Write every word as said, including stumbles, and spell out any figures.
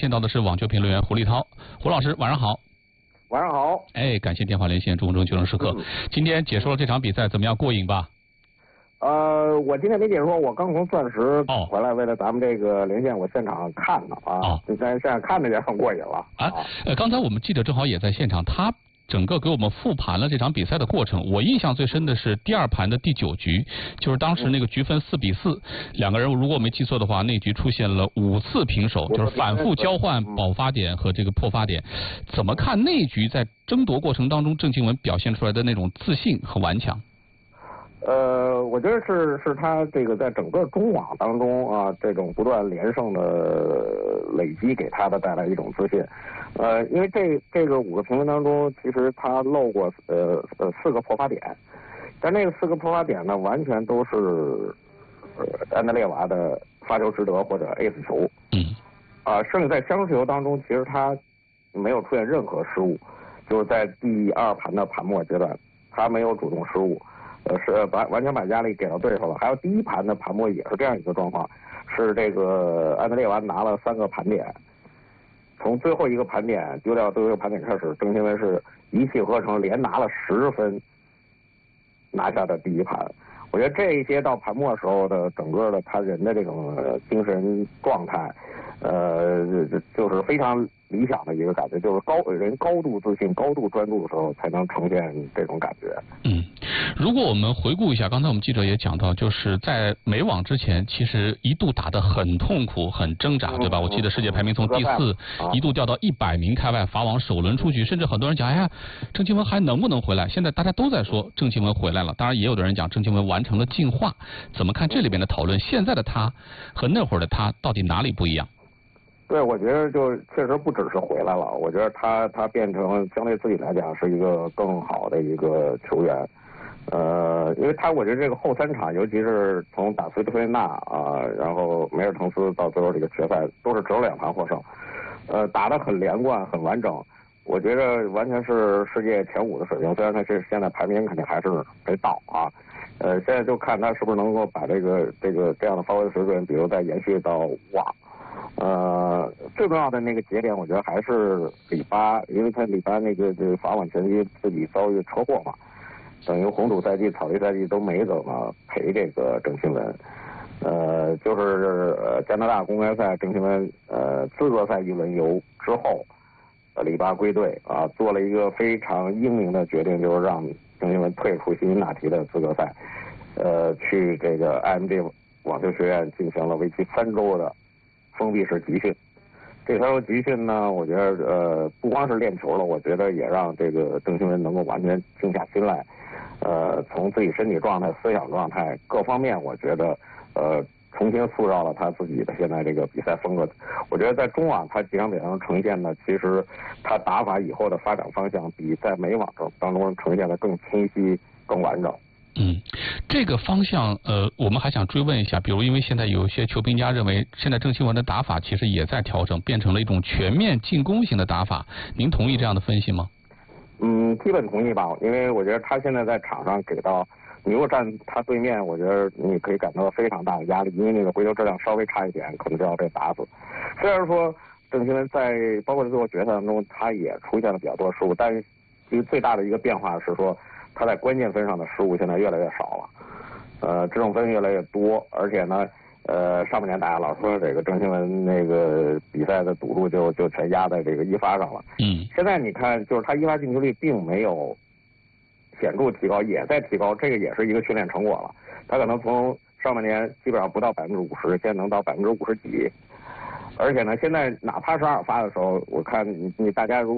线到的是网球评论员胡立涛，胡老师晚上好。 晚上好。 哎，感谢电话连线中中求生时刻、嗯。今天解说了这场比赛怎么样？过瘾吧？ 呃，我今天没解说，我刚从钻石回来，为了咱们这个连线，我现场看的啊。 哦， 在现场看的也很过瘾了啊。呃，刚才我们记者正好也在现场，他整个给我们复盘了这场比赛的过程。我印象最深的是第二盘的第九局，就是当时那个局分四比四、嗯，两个人如果我没记错的话，那局出现了五次平手，就是反复交换爆发点和这个破发点。怎么看那局在争夺过程当中，郑钦文表现出来的那种自信和顽强？ 呃，我觉得是是他这个在整个中网当中啊，这种不断连胜的累积给他的带来一种自信。呃，因为这这个五个评分当中，其实他漏过呃呃四个破发点，但那个四个破发点呢，完全都是呃安德烈娃的发球值得或者 ace 球。 嗯。 啊，甚至在相持球当中，其实他没有出现任何失误，就是在第二盘的盘末阶段，他没有主动失误。呃，是完完全把压力给到对手了。还有第一盘的盘末也是这样一个状况，是这个安德烈娃拿了三个盘点，从最后一个盘点丢掉最后一个盘点开始，郑钦文是一气呵成，连拿了十分，拿下的第一盘。我觉得这一些到盘末时候的整个的他人的这种、呃、精神状态，呃，就是非常理想的一个感觉，就是高人高度自信、高度专注的时候，才能呈现这种感觉。 嗯，如果我们回顾一下，刚才我们记者也讲到，就是在美网之前，其实一度打得很痛苦、很挣扎，对吧？嗯、我记得世界排名从第四、嗯、一度掉到一百名开外，法网首轮出局，甚至很多人讲，哎呀，郑钦文还能不能回来？现在大家都在说郑钦文回来了，当然也有的人讲郑钦文完成了进化。怎么看这里边的讨论？现在的他和那会儿的他到底哪里不一样？ 对，我觉得就确实不只是回来了，我觉得他他变成相对自己来讲是一个更好的一个球员，呃，因为他我觉得这个后三场，尤其是从打斯维特利纳啊，然后梅尔滕斯到最后这个决赛，都是只有两盘获胜，呃，打得很连贯，很完整，我觉得完全是世界前五的水平。虽然他是现在排名肯定还是没到啊，呃，现在就看他是不是能够把这个这个这样的发挥水准，比如再延续到网。呃，最重要的那个节点，我觉得还是里巴，因为他里巴那个这个法网前期自己遭遇车祸嘛，等于红土赛季、草地赛季都没怎么陪这个郑钦文。呃，就是呃加拿大公开赛，郑钦文呃资格赛一轮游之后，呃里巴归队啊，做了一个非常英明的决定，就是让郑钦文退出辛辛那提的资格赛，呃，去这个 I M G 网球学院进行了为期三周的封闭式集训。这条集训呢，我觉得呃不光是练球了，我觉得也让这个郑钦文能够完全静下心来，呃，从自己身体状态、思想状态各方面，我觉得呃重新塑造了他自己的现在这个比赛风格。我觉得在中网他几场比赛中呈现的，其实他打法以后的发展方向比在美网当中呈现的更清晰、更完整。 嗯，这个方向呃，我们还想追问一下，比如因为现在有一些球评家认为，现在郑钦文的打法其实也在调整，变成了一种全面进攻型的打法。您同意这样的分析吗？ 嗯，基本同意吧，因为我觉得他现在在场上给到，你如果站他对面，我觉得你可以感到非常大的压力，因为那个回球质量稍微差一点，可能就要被打死。虽然说郑钦文在包括最后决赛当中，他也出现了比较多失误，但是其实最大的一个变化是说，他在关键分上的失误现在越来越少了，呃，这种分越来越多，而且呢，呃，上半年大家老说这个郑钦文那个比赛的赌注就就全压在这个一发上了。 嗯。 现在你看，就是他一发进球率并没有显著提高，也在提高，这个也是一个训练成果了。他可能从上半年基本上不到百分之五十，现在能到百分之五十几。而且呢，现在哪怕是二发的时候，我看你你大家如果